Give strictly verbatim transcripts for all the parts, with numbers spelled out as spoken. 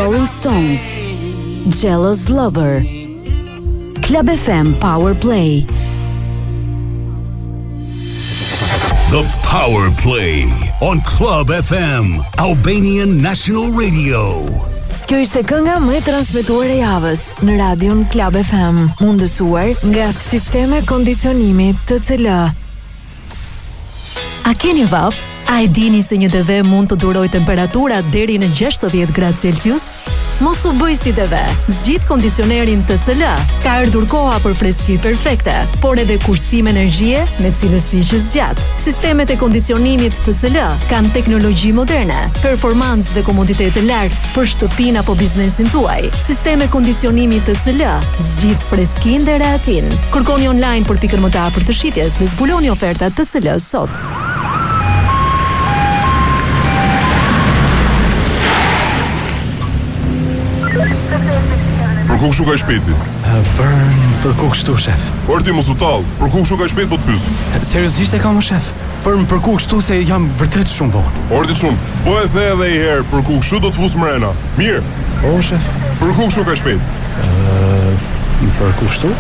Rolling Stones, Jealous Lover. Club F M Power Play. The Power Play on Club F M, Albanian National Radio. Kjo ishte kënga më e transmetuar e javës në radion Club F M, mundësuar nga Sisteme Kondicionimi T C L. A keni vap? A e dini se një T V mund të duroj temperatura deri në gjashtëdhjetë gradë Celsius? Mos u bëj si T V. Zgjidh kondicionerin T C L. Ka ardhur koha për freski perfekte, por edhe kursim energjie me cilësi që zgjat. Sistemet e kondicionimit T C L kanë teknologji moderne, performancë dhe komoditet të lartë për shtëpinë apo biznesin tuaj. Sisteme kondicionimi T C L zgjidh freskinë dhe rehatin. Kërkoni online për pikën më të afërt të shitjes dhe zbuloni ofertat T C L sot. Për ku kështu ka i shpeti? Bërn, për ku kështu, shef? Por ti mos u tall, për ku kështu ka i shpeti po të pyes? Seriozisht e kam, shef? Për për ku kështu se jam vërtet shumë vonë. Orti shumë, po e the edhe një herë, për ku kështu do të fus mrena. Mirë. O, shef? Për ku kështu ka i shpeti? Uh, për ku kështu?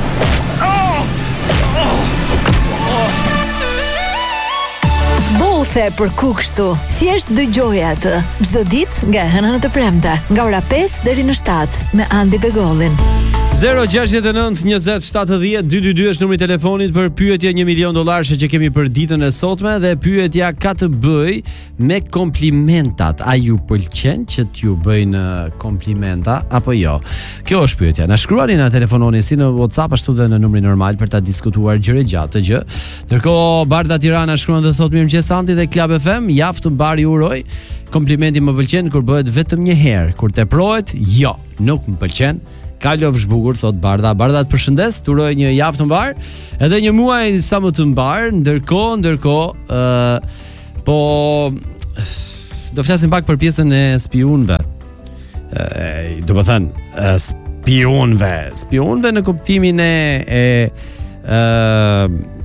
Bothe për ku kështu. Thjesht dëgjoje atë çdo ditë nga e hëna në të premte, nga ora pesë deri në shtatë me Andi Begollin. zero gjasht e nëntë njëzet shtatëdhjetë dyqindë është numri i telefonit për pyetje një milion dollarësh që kemi për ditën e sotme, dhe pyetja ka të bëj me komplimentat. A ju pëlqen që t'ju bëjnë komplimenta apo jo? Kjo është pyetja. Na shkruani, na telefononi si në WhatsApp ashtu dhe në numrin normal për ta diskutuar gjëre gjatë të gjë. Ndërkohë Barda Tirana shkruan dhe thotë mirëmëngjes Anti dhe Club F M, javë të mbar ju uroj. Komplimenti më pëlqen kur bëhet vetëm një herë, kur teprohet, jo, nuk më pëlqen. Kalov zhbukur, thot Barda. Barda të përshëndes, të uroj një javë të mbar, edhe një muaj sa më të mbar. Ndërkohë, ndërkohë, uh, po do flasim pak për pjesën e spionëve. Uh, do të thënë, uh, spionëve, spionëve në kuptimin e, e uh,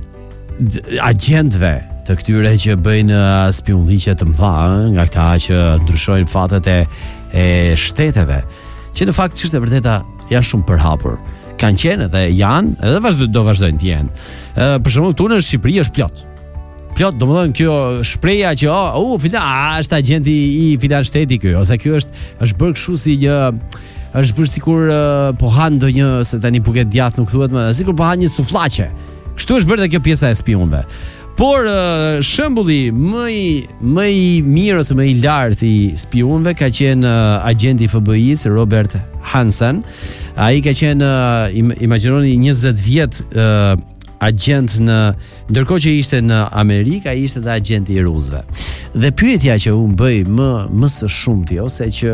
agentëve të këtyre që bëjnë spionliqe të mëdha, nga këta që ndryshojnë fatet e, e shteteve, që në fakt çështë e vërteta janë shumë përhapur. Kanë qenë dhe janë, edhe vazhdo, do vazhdojnë të jenë. Uh, për shembull, këtu në Shqipëri është plot. Plot, domethënë kjo shpreha që oh, uh, filan, ah, është agenti i filan shteti ky, ose ky është është bërë kështu si një, është bërë sikur uh, po han ndonjë, se tani buket djath nuk thuhet më, sikur po han një sufllaqe. Kështu është bërë dhe kjo pjesa e spionëve. Por uh, shembulli më i më i mirë ose më i lartë i spionëve ka qenë uh, agenti i F B I-s Robert Hansen. Ai ka qenë uh, im, imagjinoni njëzet vjet uh, agent në, ndërkohë që ishte në Amerikë, ai ishte dhe agenti i rusëve. Dhe pyetja që unë bëj më më së shumti ose që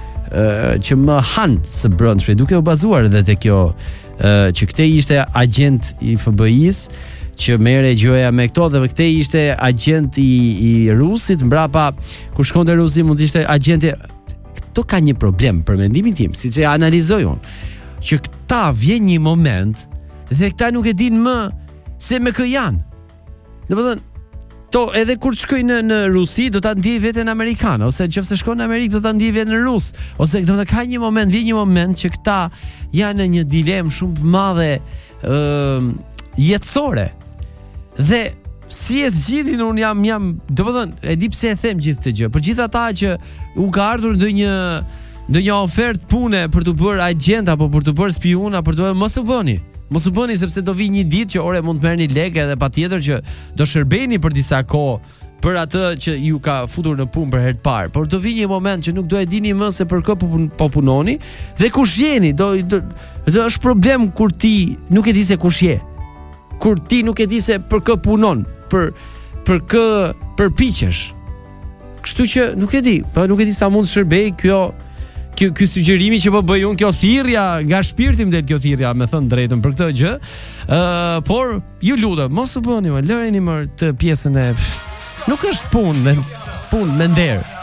uh, që më han së brendshme, duke u bazuar edhe te kjo uh, që këtej ishte agent i F B I-s, që merre gjoja me këto, dhe këtej ishte agent i, i rusit, mbrapa kur shkonte në Rusi mund të ishte agenti. Këto ka një problem për mendimin tim, siç e analizoj unë, që këta vjen një moment dhe këta nuk e din më se me kë janë. Domethënë, to edhe kur të shkoj në në Rusi do ta ndiej veten amerikan, ose nëse shkon në Amerikë do ta ndiej veten rus, ose do të ka një moment, vjen një moment që këta janë në një dilemë shumë të madhe ë uh, jetësore. Dhe si e zgjidhin, unë jam jam, domethënë, e di pse e them gjithë këtë gjë. Për gjithë ata që u ka ardhur ndonjë ndonjë ofertë pune për të bërë agent apo për të bërë spion apo për të bërë, mos u bëni. Mos u bëni sepse do vi një ditë që ore mund të merrni lekë, edhe patjetër që do shërbeni për disa kohë për atë që ju ka futur në punë për herë të parë. Por do vi një moment që nuk do e dini më se për kë po punoni dhe kush jeni. Do, do, do është problem kur ti nuk e di se kush je. Kur ti nuk e di se për kë punon, për për kë përpiqesh. Kështu që nuk e di, po nuk e di sa mund të shërbej kjo ky ky sugjerimi që po bëj unë, kjo thirrja nga shpirti më det, kjo thirrja, me thënë drejtën për këtë gjë. Ë, uh, por ju lutem, mos u bëni më, lëreni më të pjesën e nuk është punë, punë me nder.